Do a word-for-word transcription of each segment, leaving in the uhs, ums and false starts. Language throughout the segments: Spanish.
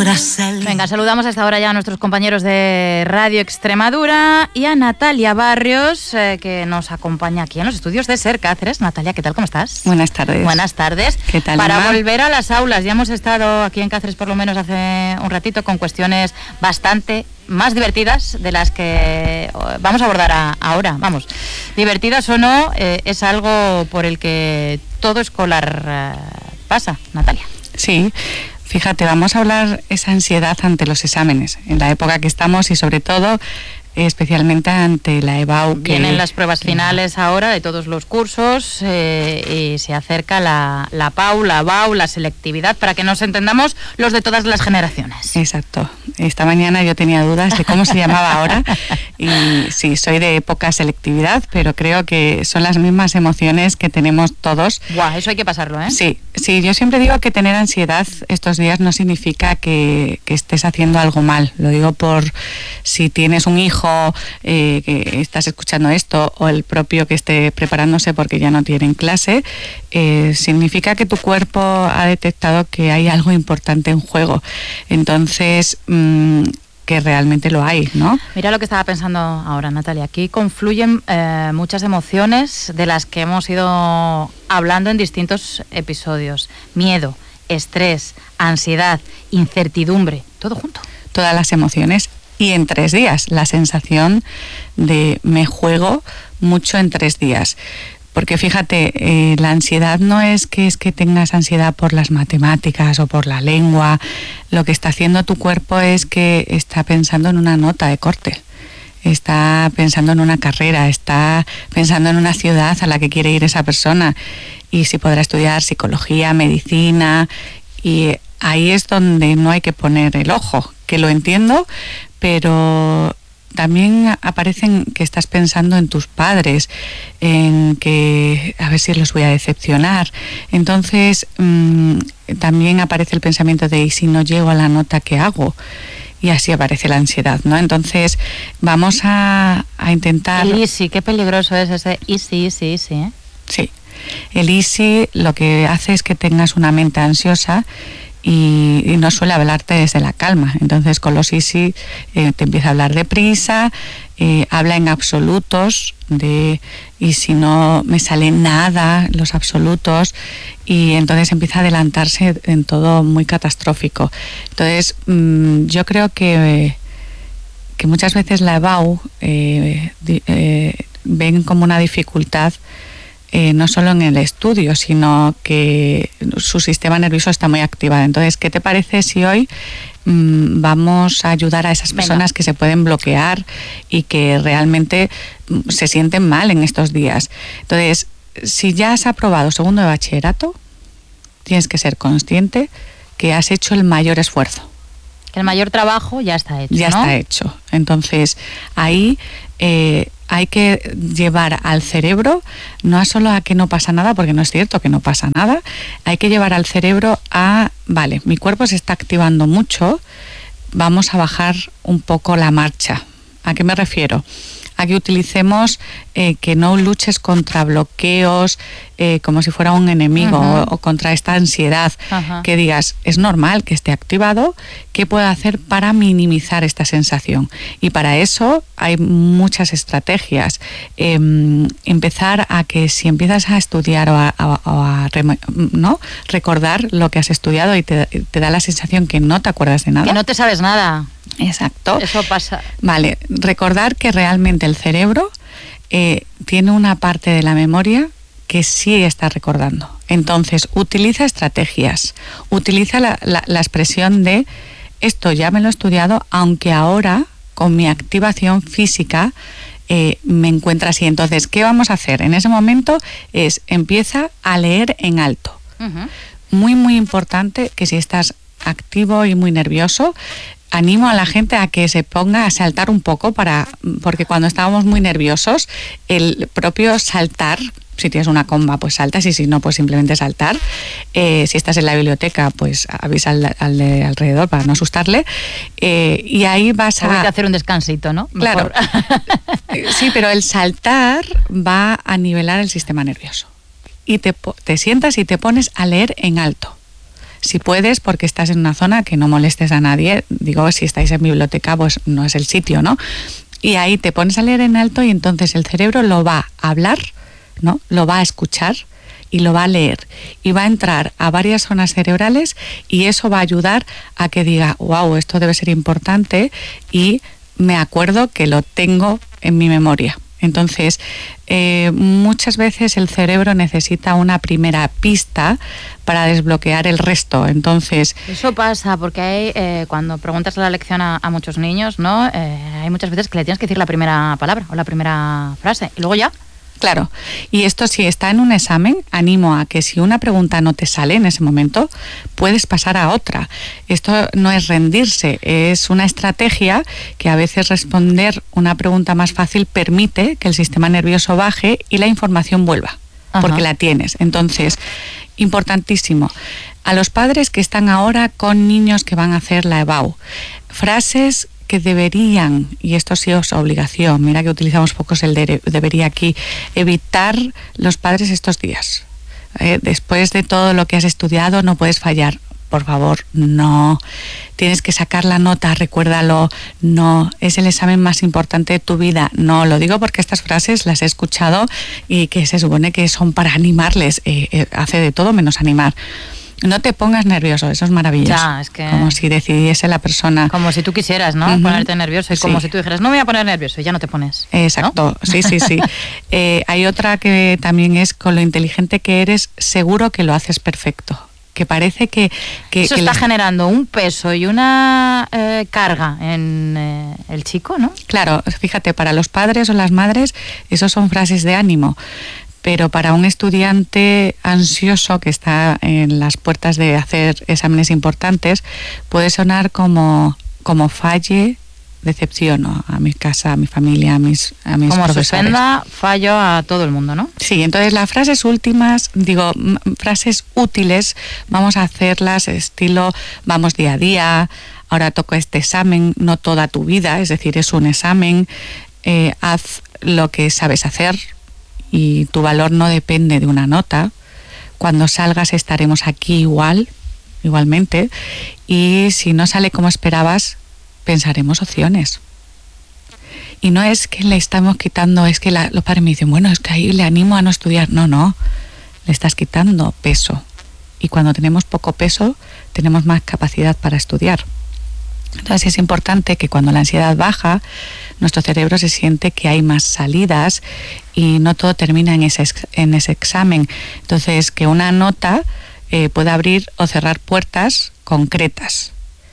hora salí. Venga, saludamos a esta hora ya a nuestros compañeros de Radio Extremadura y a Natalia Barrios, eh, que nos acompaña aquí en los estudios de SER Cáceres. Natalia, ¿qué tal? ¿Cómo estás? Buenas tardes. Buenas tardes. ¿Qué tal, Para Emma? volver a las aulas, ya hemos estado aquí en Cáceres por lo menos hace un ratito con cuestiones bastante más divertidas de las que vamos a abordar a, ahora. Vamos, divertidas o no, eh, es algo por el que todo escolar eh, pasa, Natalia. Sí, fíjate, vamos a hablar esa ansiedad ante los exámenes, en la época que estamos y sobre todo, especialmente ante la EBAU. Que, Vienen las pruebas que, finales ahora de todos los cursos eh, y se acerca la, la PAU, la BAU, la selectividad, para que nos entendamos los de todas las generaciones. Exacto. Esta mañana yo tenía dudas de cómo se llamaba ahora y sí, soy de época selectividad, pero creo que son las mismas emociones que tenemos todos. Buah, eso hay que pasarlo, ¿eh? Sí, sí, yo siempre digo que tener ansiedad estos días no significa que, que estés haciendo algo mal. Lo digo por si tienes un hijo eh, que estás escuchando esto o el propio que esté preparándose porque ya no tiene clase, eh, significa que tu cuerpo ha detectado que hay algo importante en juego. Entonces, mmm, que realmente lo hay, ¿no? Mira lo que estaba pensando ahora, Natalia. Aquí confluyen eh, muchas emociones de las que hemos ido hablando en distintos episodios. Miedo, estrés, ansiedad, incertidumbre, todo junto. Todas las emociones. Y en tres días, la sensación de me juego mucho en tres días. Porque fíjate, eh, la ansiedad no es que es que tengas ansiedad por las matemáticas o por la lengua. Lo que está haciendo tu cuerpo es que está pensando en una nota de corte. Está pensando en una carrera, está pensando en una ciudad a la que quiere ir esa persona. Y si podrá estudiar psicología, medicina. Y ahí es donde no hay que poner el ojo, que lo entiendo, pero también aparecen que estás pensando en tus padres, en que a ver si los voy a decepcionar. Entonces mmm, también aparece el pensamiento de ¿y si no llego a la nota que hago? Y así aparece la ansiedad, ¿no? Entonces vamos a, a intentar... El easy, qué peligroso es ese easy, easy, easy, ¿eh? Sí, el easy lo que hace es que tengas una mente ansiosa y, y no suele hablarte desde la calma. Entonces con los easy eh, te empieza a hablar deprisa, eh, habla en absolutos, de y si no me sale nada, los absolutos, y entonces empieza a adelantarse en todo muy catastrófico. Entonces mmm, yo creo que, que muchas veces la EBAU eh, eh, ven como una dificultad Eh, no solo en el estudio, sino que su sistema nervioso está muy activado. Entonces, ¿qué te parece si hoy mmm, vamos a ayudar a esas personas Venga. que se pueden bloquear y que realmente mmm, se sienten mal en estos días? Entonces, si ya has aprobado segundo de bachillerato, tienes que ser consciente que has hecho el mayor esfuerzo. Que el mayor trabajo ya está hecho, Ya ¿no? está hecho. Entonces, ahí eh, hay que llevar al cerebro, no solo a que no pasa nada, porque no es cierto que no pasa nada, hay que llevar al cerebro a, vale, mi cuerpo se está activando mucho, vamos a bajar un poco la marcha. ¿A qué me refiero? A que utilicemos eh, que no luches contra bloqueos eh, como si fuera un enemigo uh-huh. o, o contra esta ansiedad, uh-huh. que digas, es normal que esté activado, ¿qué puedo hacer para minimizar esta sensación? Y para eso hay muchas estrategias. Eh, empezar a que si empiezas a estudiar o a, a, a, a ¿no? recordar lo que has estudiado y te, te da la sensación que no te acuerdas de nada. Que no te sabes nada. Exacto. Eso pasa. Vale, recordar que realmente el cerebro eh, tiene una parte de la memoria que sí está recordando. Entonces, utiliza estrategias, utiliza la, la, la expresión de esto ya me lo he estudiado, aunque ahora con mi activación física eh, me encuentra así. Entonces, ¿qué vamos a hacer? En ese momento es empieza a leer en alto. Uh-huh. Muy, muy importante que si estás activo y muy nervioso, animo a la gente a que se ponga a saltar un poco, para porque cuando estábamos muy nerviosos, el propio saltar, si tienes una comba, pues saltas, y si no, pues simplemente saltar. Eh, si estás en la biblioteca, pues avisa al, al de alrededor para no asustarle. Eh, y ahí vas a... Hay que hacer un descansito, ¿no? Claro. Sí, pero el saltar va a nivelar el sistema nervioso. Y te, te sientas y te pones a leer en alto. Si puedes, porque estás en una zona que no molestes a nadie, digo, si estáis en biblioteca, pues no es el sitio, ¿no? Y ahí te pones a leer en alto y entonces el cerebro lo va a hablar, ¿no? Lo va a escuchar y lo va a leer. Y va a entrar a varias zonas cerebrales y eso va a ayudar a que diga, wow, esto debe ser importante y me acuerdo que lo tengo en mi memoria. Entonces, eh, muchas veces el cerebro necesita una primera pista para desbloquear el resto. Entonces, eso pasa porque hay, eh, cuando preguntas la lección a, a muchos niños, ¿no? Eh, hay muchas veces que le tienes que decir la primera palabra o la primera frase y luego ya. Claro, y esto si está en un examen, animo a que si una pregunta no te sale en ese momento, puedes pasar a otra. Esto no es rendirse, es una estrategia que a veces responder una pregunta más fácil permite que el sistema nervioso baje y la información vuelva, Ajá. porque la tienes. Entonces, importantísimo. A los padres que están ahora con niños que van a hacer la EBAU, frases que deberían, y esto sí es obligación, mira que utilizamos pocos el de, debería aquí, evitar los padres estos días. Eh, después de todo lo que has estudiado no puedes fallar. Por favor, no. Tienes que sacar la nota, recuérdalo, no. Es el examen más importante de tu vida, no. Lo digo porque estas frases las he escuchado y que se supone que son para animarles. Eh, eh, hace de todo menos animar. No te pongas nervioso, eso es maravilloso. Ya, es que como si decidiese la persona. Como si tú quisieras, ¿no? Uh-huh. Ponerte nervioso y sí. como si tú dijeras, no me voy a poner nervioso y ya no te pones. Exacto, ¿no? sí, sí, sí. eh, hay otra que también es, con lo inteligente que eres, seguro que lo haces perfecto. Que parece que... que eso que está la... generando un peso y una eh, carga en eh, el chico, ¿no? Claro, fíjate, para los padres o las madres, esos son frases de ánimo. Pero para un estudiante ansioso que está en las puertas de hacer exámenes importantes, puede sonar como, como falle, decepciono a mi casa, a mi familia, a mis, a mis como profesores. Como suspenda, fallo a todo el mundo, ¿no? Sí, entonces las frases últimas, digo, m- frases útiles, vamos a hacerlas estilo, vamos día a día, ahora toco este examen, no toda tu vida, es decir, es un examen, eh, haz lo que sabes hacer, y tu valor no depende de una nota. Cuando salgas estaremos aquí igual, igualmente, y si no sale como esperabas, pensaremos opciones. Y no es que le estamos quitando, es que la, los padres me dicen, bueno, es que ahí le animo a no estudiar. No, no, le estás quitando peso. Y cuando tenemos poco peso, tenemos más capacidad para estudiar. Entonces es importante que cuando la ansiedad baja, nuestro cerebro se siente que hay más salidas y no todo termina en ese, en ese examen. Entonces, que una nota eh, pueda abrir o cerrar puertas concretas,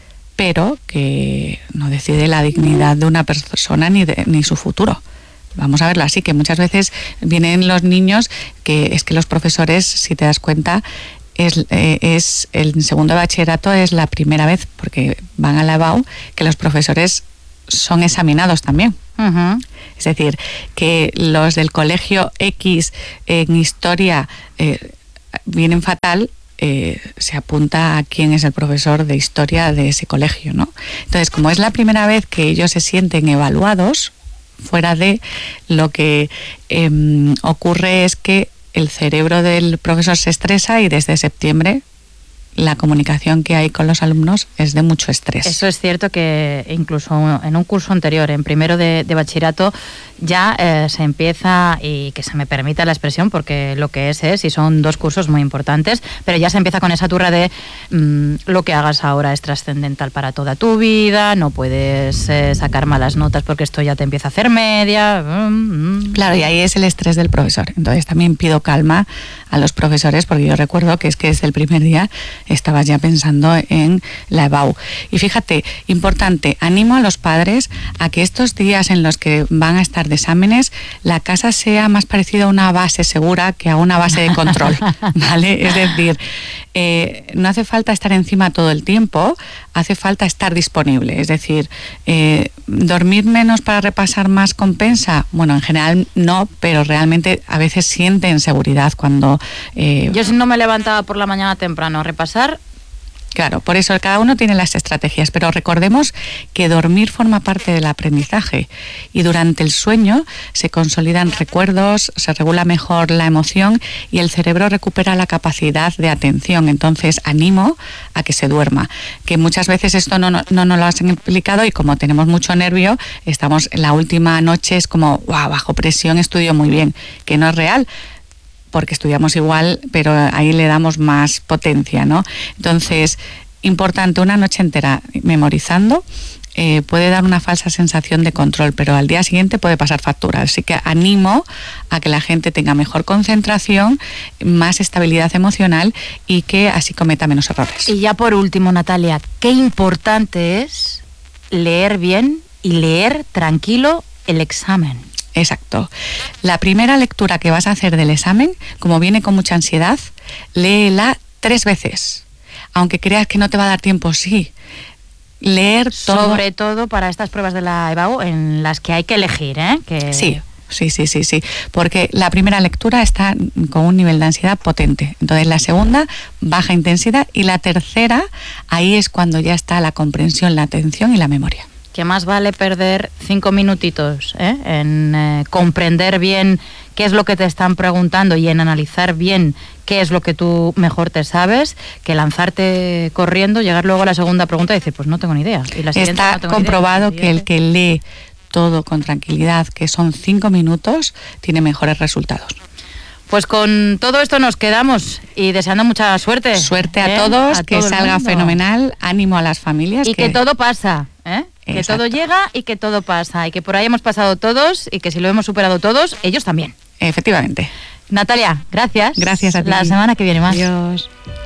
pero que no decide la dignidad de una persona ni, de, ni su futuro. Vamos a verlo así, que muchas veces vienen los niños, que es que los profesores, si te das cuenta, Es, eh, es el segundo de bachillerato es la primera vez, porque van a la EBAU, que los profesores son examinados también. Uh-huh. Es decir, que los del colegio X en historia eh, vienen fatal, eh, se apunta a quién es el profesor de historia de ese colegio, ¿no? Entonces, como es la primera vez que ellos se sienten evaluados, fuera de lo que eh, ocurre es que el cerebro del profesor se estresa y desde septiembre la comunicación que hay con los alumnos es de mucho estrés. Eso es cierto, que incluso en un curso anterior, en primero de, de bachillerato, ya eh, se empieza, y que se me permita la expresión porque lo que es es, y son dos cursos muy importantes, pero ya se empieza con esa turra de mmm, lo que hagas ahora es trascendental para toda tu vida, no puedes eh, sacar malas notas porque esto ya te empieza a hacer media. Mm, mm. Claro, y ahí es el estrés del profesor. Entonces también pido calma a los profesores, porque yo recuerdo que es que desde el primer día estabas ya pensando en la EBAU. Y fíjate, importante, animo a los padres a que estos días en los que van a estar de exámenes, la casa sea más parecida a una base segura que a una base de control, ¿vale? Es decir, eh, no hace falta estar encima todo el tiempo, hace falta estar disponible. Es decir, eh, dormir menos para repasar más compensa. Bueno, en general no, pero realmente a veces sienten seguridad cuando... Eh, Yo si no me levantaba por la mañana temprano a repasar, Claro, por eso cada uno tiene las estrategias, pero recordemos que dormir forma parte del aprendizaje y durante el sueño se consolidan recuerdos, se regula mejor la emoción y el cerebro recupera la capacidad de atención. Entonces animo a que se duerma, que muchas veces esto no, no, no nos lo han explicado y como tenemos mucho nervio, estamos en la última noche es como, wow, bajo presión estudio muy bien, que no es real, porque estudiamos igual, pero ahí le damos más potencia, ¿no? Entonces, importante, una noche entera memorizando eh, puede dar una falsa sensación de control, pero al día siguiente puede pasar factura. Así que animo a que la gente tenga mejor concentración, más estabilidad emocional y que así cometa menos errores. Y ya por último, Natalia, qué importante es leer bien y leer tranquilo el examen. Exacto. La primera lectura que vas a hacer del examen, como viene con mucha ansiedad, léela tres veces. Aunque creas que no te va a dar tiempo, sí. Leer todo. Sobre todo para estas pruebas de la EBAU en las que hay que elegir, ¿eh? Que... Sí. Sí, sí, sí, sí, porque la primera lectura está con un nivel de ansiedad potente, entonces la segunda, baja intensidad, y la tercera, ahí es cuando ya está la comprensión, la atención y la memoria. Que más vale perder cinco minutitos ¿eh? en eh, comprender bien qué es lo que te están preguntando y en analizar bien qué es lo que tú mejor te sabes, que lanzarte corriendo, llegar luego a la segunda pregunta y decir, pues no tengo ni idea. Y la Está no tengo comprobado ni idea. que el que lee todo con tranquilidad, que son cinco minutos, tiene mejores resultados. Pues con todo esto nos quedamos y deseando mucha suerte. Suerte a ¿eh? todos, a que todo salga fenomenal, ánimo a las familias. Y que, que todo pasa, ¿eh? Que todo llega y que todo pasa, y que por ahí hemos pasado todos y que si lo hemos superado todos, ellos también. Efectivamente. Natalia, gracias. Gracias a ti. La semana que viene más. Adiós.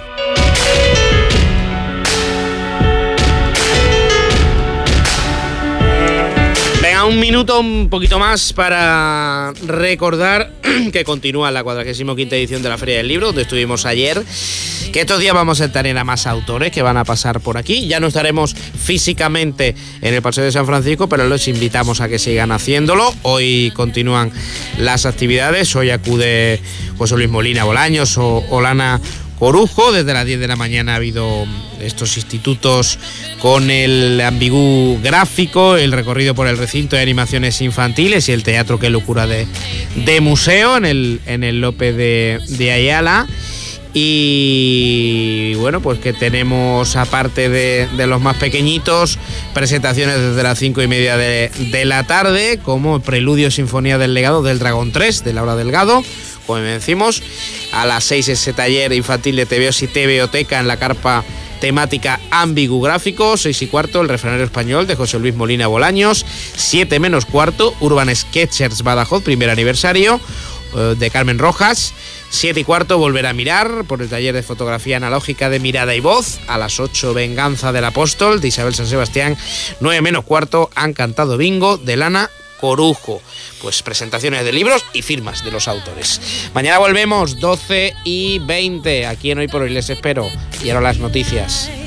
Venga, un minuto, un poquito más para recordar que continúa la cuadragésima quinta edición de la Feria del Libro, donde estuvimos ayer, que estos días vamos a tener a más autores que van a pasar por aquí. Ya no estaremos físicamente en el Paseo de San Francisco, pero los invitamos a que sigan haciéndolo. Hoy continúan las actividades, hoy acude José Luis Molina Bolaños o Olana Corujo. Desde las diez de la mañana ha habido estos institutos con el ambigú gráfico, el recorrido por el recinto de animaciones infantiles y el teatro Qué locura de, de museo en el, en el López de, de Ayala. Y bueno, pues que tenemos, aparte de, de los más pequeñitos, presentaciones desde las cinco y media de, de la tarde, como Preludio Sinfonía del Legado del Dragón tres, de Laura Delgado, como decimos. A las seis ese taller infantil de TVOs y TVOteca en la carpa temática Ambigu Gráfico. Seis y cuarto, el refranario español de José Luis Molina Bolaños. Siete menos cuarto, Urban Sketchers Badajoz, primer aniversario, de Carmen Rojas. Siete y cuarto, Volver a mirar, por el taller de fotografía analógica de Mirada y Voz. A las ocho, Venganza del Apóstol, de Isabel San Sebastián. Nueve menos cuarto, Han cantado bingo, de Lana Corujo. Pues presentaciones de libros y firmas de los autores. Mañana volvemos, doce y veinte, aquí en Hoy por Hoy. Les espero. Y ahora las noticias.